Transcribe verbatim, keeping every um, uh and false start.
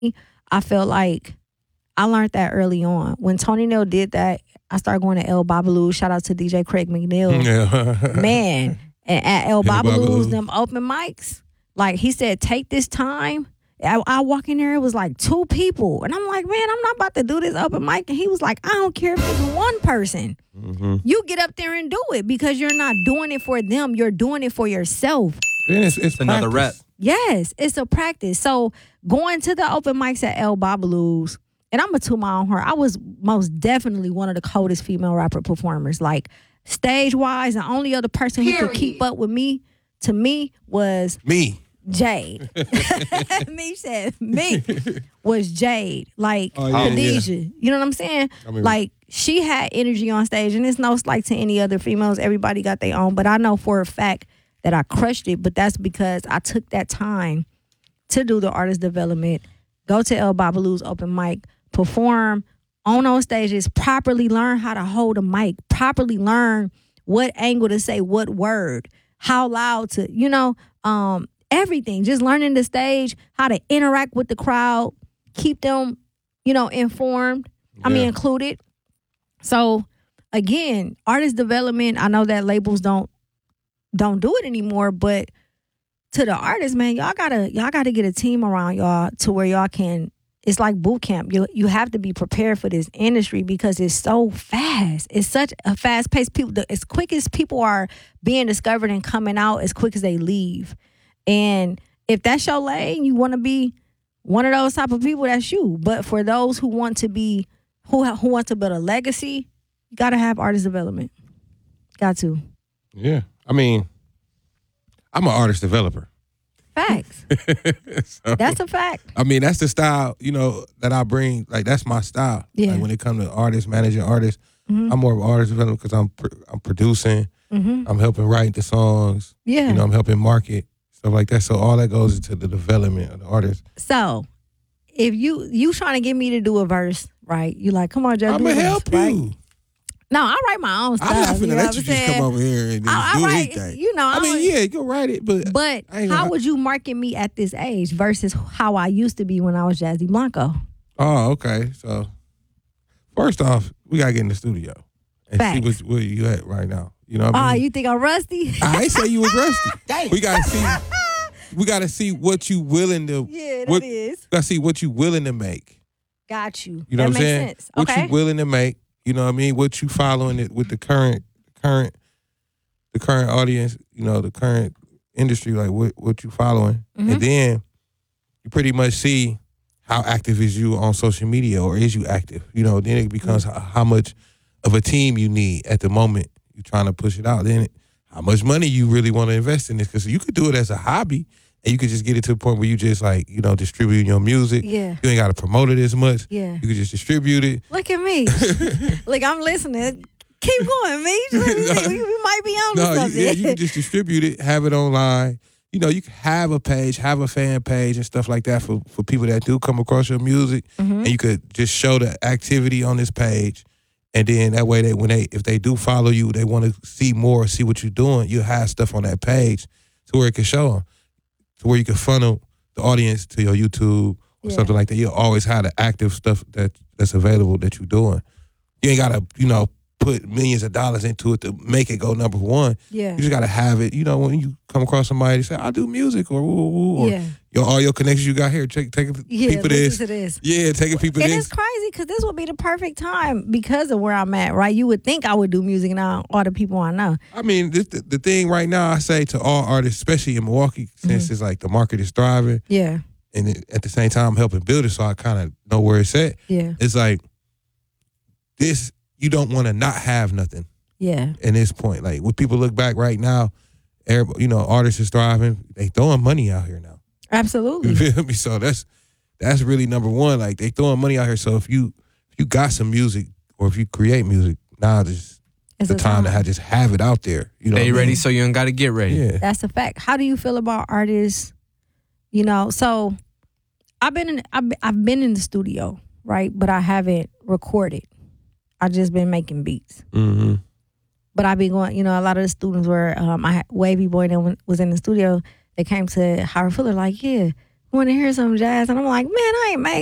I felt like I learned that early on. When Tony Neal did that, I started going to El Babaloo. Shout out to D J Craig McNeil. Yeah. Man, and at El El Babaloo's, Babaloo. them open mics, like he said, take this time. I, I walk in there, it was like two people. And I'm like, man, I'm not about to do this open mic. And he was like, I don't care if it's one person. Mm-hmm. You get up there and do it because you're not doing it for them. You're doing it for yourself. Then it's, it's Another rep. practice. Yes, it's a practice. So going to the open mics at El Babaloo's, and I'm going to toot my own horn, I was most definitely one of the coldest female rapper performers. Like stage-wise, the only other person who could keep up with me, to me, was Me. Jade. me said, me was Jade. Like Oh, yeah, Khadijah. You know what I'm saying? I mean- like she had energy on stage, and it's no slight to any other females. Everybody got their own, but I know for a fact that I crushed it. But that's because I took that time to do the artist development, go to El Babaloo's open mic, perform on those stages, properly learn how to hold a mic, properly learn what angle to say what word, how loud to, you know, um, everything. Just learning the stage, how to interact with the crowd, keep them, you know, informed. I mean, Yeah. included. So again, artist development, I know that labels don't don't do it anymore, but to the artists, man, y'all gotta y'all gotta get a team around y'all to where y'all can. It's like boot camp. You you have to be prepared for this industry because it's so fast. It's such a fast pace. People, the, as quick as people are being discovered and coming out, as quick as they leave. And if that's your lane, you want to be one of those type of people. That's you. But for those who want to be who who want to build a legacy, you gotta have artist development. Got to. Yeah. I mean, I'm an artist developer. Facts. So, That's a fact. I mean, that's the style, you know, that I bring. Like, that's my style. Yeah. Like, when it comes to artists, managing artists, Mhm. I'm more of an artist developer because I'm pr- I'm producing, Mm-hmm. I'm helping write the songs, Yeah. you know, I'm helping market, stuff like that. So all that goes into the development of the artist. So, if you you trying to get me to do a verse, right? You like, come on, Jeff. I'm do a going to verse, help right? you. No, I write my own stuff. I'm not you finna know let what you I'm just saying? come over here and just I, I do write, anything. you know. I mean, don't- yeah, you can write it, but But I ain't how gonna- would you market me at this age versus how I used to be when I was Jazzy Blanco? Oh, okay. So first off, we gotta get in the studio and Facts. see what, where you at right now. You know what Oh, I mean? you think I'm rusty? I ain't say you was rusty. We gotta see. We gotta see what you willing to. Yeah, that what, is. Gotta see what you willing to make. Got you. You know that what I'm makes saying? sense. What Okay. you willing to make. You know what I mean? What you following it with the current, current, the current audience. You know, the current industry. Like what what you following, Mhm. and then you pretty much see how active is you on social media, or is you active? You know, then it becomes how, how much of a team you need at the moment you're trying to push it out. Then it, how much money you really want to invest in this, because you could do it as a hobby, and you could just get it to the point where you just like, you know, distributing your music. Yeah. You ain't got to promote it as much. Yeah. You could just distribute it. Look at me. Like, I'm listening. Keep going, me. we, we might be on to No, you, something. yeah, you can just distribute it, have it online. You know, you can have a page, have a fan page and stuff like that for, for people that do come across your music. Mhm. And you could just show the activity on this page. And then that way, they when they if they do follow you, they want to see more, see what you're doing, you have stuff on that page to where it can show them, to where you can funnel the audience to your YouTube or Yeah. something like that. You'll always have the active stuff that that's available that you're doing. You ain't got to, you know, put millions of dollars into it to make it go number one. Yeah. You just gotta have it. You know, when you come across somebody, say, "I do music," or "woo, woo," or Yeah. your all your connections you got here. Take take Yeah, people listen this. to this. Yeah, taking people And this. it's crazy because this would be the perfect time because of where I'm at, right? You would think I would do music now, all the people I know. I mean, this, the, the thing right now, I say to all artists, especially in Milwaukee, since Mm-hmm. it's like the market is thriving, Yeah. and it, at the same time, I'm helping build it, so I kind of know where it's at. Yeah. It's like this. You don't want to not have nothing Yeah. in this point. Like when people look back right now, everybody, you know, artists is thriving. They throwing money out here now. Absolutely. You feel me? So that's that's really number one. Like they throwing money out here. So if you if you got some music or if you create music, now is It's the a time to time. have, just have it out there. You know, Stay what I ready mean? so you ain't got to get ready. Yeah. That's a fact. How do you feel about artists? You know, so I've been in I've, been- I've been in the studio, right? But I haven't recorded. I just been making beats. Mm-hmm. But I've been going, you know, a lot of the students were, um, I had Wavy Boy that was in the studio. They came to Howard Fuller like, yeah, want to hear some jazz, and I'm like, man, I ain't made